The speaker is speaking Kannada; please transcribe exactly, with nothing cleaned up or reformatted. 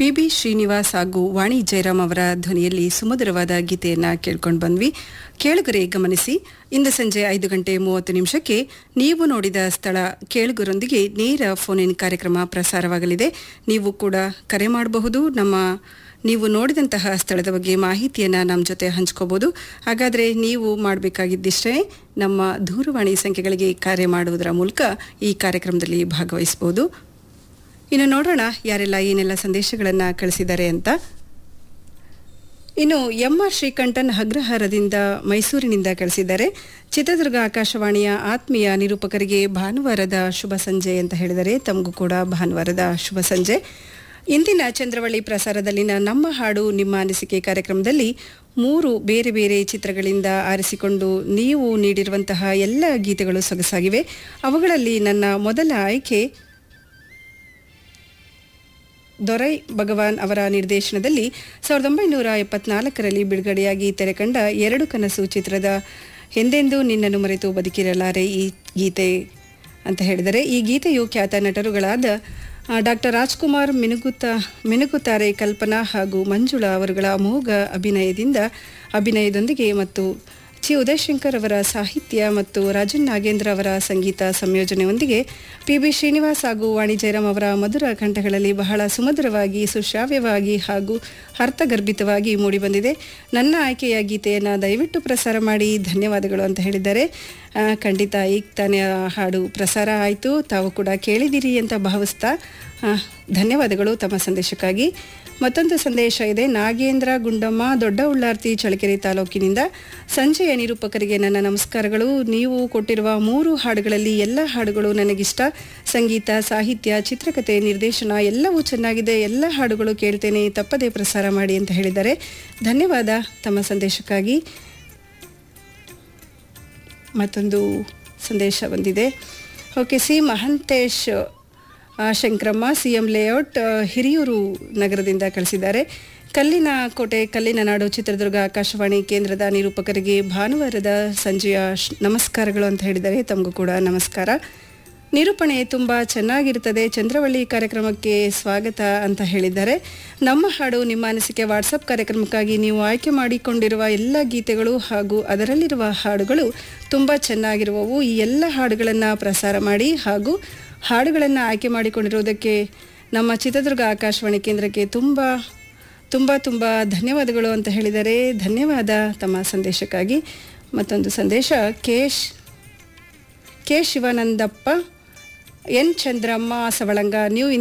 ಪಿ ಬಿ ಶ್ರೀನಿವಾಸ್ ಹಾಗೂ ವಾಣಿ ಜಯರಾಮ್ ಅವರ ಧ್ವನಿಯಲ್ಲಿ ಸುಮಧುರವಾದ ಗೀತೆಯನ್ನು ಕೇಳ್ಕೊಂಡು ಬಂದ್ವಿ. ಕೇಳುಗರೆ ಗಮನಿಸಿ, ಇಂದು ಸಂಜೆ ಐದು ಗಂಟೆ ಮೂವತ್ತು ನಿಮಿಷಕ್ಕೆ ನೀವು ನೋಡಿದ ಸ್ಥಳ ಕೇಳುಗರೊಂದಿಗೆ ನೇರ ಫೋನ್ ಇನ್ ಕಾರ್ಯಕ್ರಮ ಪ್ರಸಾರವಾಗಲಿದೆ. ನೀವು ಕೂಡ ಕರೆ ಮಾಡಬಹುದು. ನಮ್ಮ ನೀವು ನೋಡಿದಂತಹ ಸ್ಥಳದ ಬಗ್ಗೆ ಮಾಹಿತಿಯನ್ನು ನಮ್ಮ ಜೊತೆ ಹಂಚ್ಕೋಬಹುದು. ಹಾಗಾದರೆ ನೀವು ಮಾಡಬೇಕಾಗಿದ್ದಿಷ್ಟೇ, ನಮ್ಮ ದೂರವಾಣಿ ಸಂಖ್ಯೆಗಳಿಗೆ ಕರೆ ಮಾಡುವುದರ ಮೂಲಕ ಈ ಕಾರ್ಯಕ್ರಮದಲ್ಲಿ ಭಾಗವಹಿಸಬಹುದು. ಇನ್ನು ನೋಡೋಣ ಯಾರೆಲ್ಲ ಏನೆಲ್ಲ ಸಂದೇಶಗಳನ್ನು ಕಳಿಸಿದ್ದಾರೆ ಅಂತ. ಇನ್ನು ಎಂ ಆರ್ ಶ್ರೀಕಂಠನ್ ಅಗ್ರಹಾರದಿಂದ ಮೈಸೂರಿನಿಂದ ಕಳಿಸಿದ್ದಾರೆ. ಚಿತ್ರದುರ್ಗ ಆಕಾಶವಾಣಿಯ ಆತ್ಮೀಯ ನಿರೂಪಕರಿಗೆ ಭಾನುವಾರದ ಶುಭ ಸಂಜೆ ಅಂತ ಹೇಳಿದರೆ, ತಮಗೂ ಕೂಡ ಭಾನುವಾರದ ಶುಭ ಸಂಜೆ. ಇಂದಿನ ಚಂದ್ರವಳ್ಳಿ ಪ್ರಸಾರದಲ್ಲಿನ ನಮ್ಮ ಹಾಡು ನಿಮ್ಮ ಅನಿಸಿಕೆ ಕಾರ್ಯಕ್ರಮದಲ್ಲಿ ಮೂರು ಬೇರೆ ಬೇರೆ ಚಿತ್ರಗಳಿಂದ ಆರಿಸಿಕೊಂಡು ನೀವು ನೀಡಿರುವಂತಹ ಎಲ್ಲ ಗೀತೆಗಳು ಸೊಗಸಾಗಿವೆ. ಅವುಗಳಲ್ಲಿ ನನ್ನ ಮೊದಲ ಆಯ್ಕೆ ದೊರೈ ಭಗವಾನ್ ಅವರ ನಿರ್ದೇಶನದಲ್ಲಿ ಸಾವಿರದ ಒಂಬೈನೂರ ಎಪ್ಪತ್ನಾಲ್ಕರಲ್ಲಿ ಬಿಡುಗಡೆಯಾಗಿ ತೆರೆಕಂಡ ಎರಡು ಕನಸು ಚಿತ್ರದ ಎಂದೆಂದೂ ನಿನ್ನನ್ನು ಮರೆತು ಬದುಕಿರಲಾರೆ ಈ ಗೀತೆ ಅಂತ ಹೇಳಿದರೆ, ಈ ಗೀತೆಯು ಖ್ಯಾತ ನಟರುಗಳಾದ ಡಾಕ್ಟರ್ ರಾಜ್ಕುಮಾರ್, ಮಿನುಗುತ್ತ ಮಿನುಗುತ್ತಾರೆ ಕಲ್ಪನಾ ಹಾಗೂ ಮಂಜುಳಾ ಅವರುಗಳ ಅಮೋಘ ಅಭಿನಯದಿಂದ ಅಭಿನಯದೊಂದಿಗೆ ಮತ್ತು ಚಿ ಉದಯಶಂಕರ್ ಅವರ ಸಾಹಿತ್ಯ ಮತ್ತು ರಾಜನ್ ನಾಗೇಂದ್ರ ಅವರ ಸಂಗೀತ ಸಂಯೋಜನೆಯೊಂದಿಗೆ ಪಿ ಬಿ ಶ್ರೀನಿವಾಸ್ ಹಾಗೂ ವಾಣಿ ಜಯರಾಮ್ ಅವರ ಮಧುರ ಕಂಠಗಳಲ್ಲಿ ಬಹಳ ಸುಮಧುರವಾಗಿ, ಸುಶ್ರಾವ್ಯವಾಗಿ ಹಾಗೂ ಅರ್ಥಗರ್ಭಿತವಾಗಿ ಮೂಡಿಬಂದಿದೆ. ನನ್ನ ಆಯ್ಕೆಯ ಗೀತೆಯನ್ನು ದಯವಿಟ್ಟು ಪ್ರಸಾರ ಮಾಡಿ, ಧನ್ಯವಾದಗಳು ಅಂತ ಹೇಳಿದ್ದಾರೆ. ಖಂಡಿತ ಈಗ ತಾನೇ ಹಾಡು ಪ್ರಸಾರ ಆಯಿತು, ತಾವು ಕೂಡ ಕೇಳಿದಿರಿ ಅಂತ ಭಾವಿಸ್ತಾ ಧನ್ಯವಾದಗಳು ತಮ್ಮ ಸಂದೇಶಕ್ಕಾಗಿ. ಮತ್ತೊಂದು ಸಂದೇಶ ಇದೆ. ನಾಗೇಂದ್ರ ಗುಂಡಮ್ಮ, ದೊಡ್ಡ ಉಳ್ಳಾರ್ತಿ, ಚಳ್ಳಕೆರೆ ತಾಲೂಕಿನಿಂದ. ಸಂಜೆಯ ನಿರೂಪಕರಿಗೆ ನನ್ನ ನಮಸ್ಕಾರಗಳು. ನೀವು ಕೊಟ್ಟಿರುವ ಮೂರು ಹಾಡುಗಳಲ್ಲಿ ಎಲ್ಲ ಹಾಡುಗಳು ನನಗಿಷ್ಟ. ಸಂಗೀತ, ಸಾಹಿತ್ಯ, ಚಿತ್ರಕಥೆ, ನಿರ್ದೇಶನ ಎಲ್ಲವೂ ಚೆನ್ನಾಗಿದೆ. ಎಲ್ಲ ಹಾಡುಗಳು ಕೇಳ್ತೇನೆ, ತಪ್ಪದೇ ಪ್ರಸಾರ ಮಾಡಿ ಅಂತ ಹೇಳಿದ್ದಾರೆ. ಧನ್ಯವಾದ ತಮ್ಮ ಸಂದೇಶಕ್ಕಾಗಿ. ಮತ್ತೊಂದು ಸಂದೇಶ ಬಂದಿದೆ. Okay, C Mahantesh Shankramma, C M layout, Hiriyur ನಗರದಿಂದ ಕಳಿಸಿದ್ದಾರೆ. ಕಲ್ಲಿನ ಕೋಟೆ ಕಲ್ಲಿನ ನಾಡು ಚಿತ್ರದುರ್ಗ ಆಕಾಶವಾಣಿ ಕೇಂದ್ರದ ನಿರೂಪಕರಿಗೆ ಭಾನುವಾರದ ಸಂಜೆಯ ನಮಸ್ಕಾರಗಳು ಅಂತ ಹೇಳಿದ್ದಾರೆ. ತಮಗೂ ಕೂಡ ನಮಸ್ಕಾರ. ನಿರೂಪಣೆ ತುಂಬ ಚೆನ್ನಾಗಿರುತ್ತದೆ. ಚಂದ್ರವಳ್ಳಿ ಕಾರ್ಯಕ್ರಮಕ್ಕೆ ಸ್ವಾಗತ ಅಂತ ಹೇಳಿದ್ದಾರೆ. ನಮ್ಮ ಹಾಡು ನಿಮ್ಮ ಅನಿಸಿಕೆ ವಾಟ್ಸಪ್ ಕಾರ್ಯಕ್ರಮಕ್ಕಾಗಿ ನೀವು ಆಯ್ಕೆ ಮಾಡಿಕೊಂಡಿರುವ ಎಲ್ಲ ಗೀತೆಗಳು ಹಾಗೂ ಅದರಲ್ಲಿರುವ ಹಾಡುಗಳು ತುಂಬ ಚೆನ್ನಾಗಿರುವವು. ಈ ಎಲ್ಲ ಹಾಡುಗಳನ್ನು ಪ್ರಸಾರ ಮಾಡಿ ಹಾಗೂ ಹಾಡುಗಳನ್ನು ಆಯ್ಕೆ ಮಾಡಿಕೊಂಡಿರುವುದಕ್ಕೆ ನಮ್ಮ ಚಿತ್ರದುರ್ಗ ಆಕಾಶವಾಣಿ ಕೇಂದ್ರಕ್ಕೆ ತುಂಬ ತುಂಬ ತುಂಬ ಧನ್ಯವಾದಗಳು ಅಂತ ಹೇಳಿದ್ದಾರೆ. ಧನ್ಯವಾದ ತಮ್ಮ ಸಂದೇಶಕ್ಕಾಗಿ. ಮತ್ತೊಂದು ಸಂದೇಶ. K K Shivanandappa, N Chandramma, Savalanga, new